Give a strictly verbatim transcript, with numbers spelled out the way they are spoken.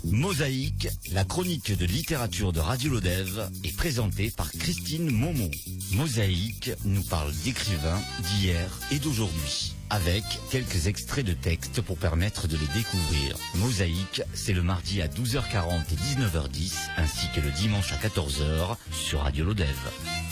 Mosaïque, la chronique de littérature de Radio Lodève est présentée par Christine Momon. Mosaïque nous parle d'écrivains d'hier et d'aujourd'hui, avec quelques extraits de textes pour permettre de les découvrir. Mosaïque, c'est le mardi à douze heures quarante et dix-neuf heures dix, ainsi que le dimanche à quatorze heures sur Radio Lodève.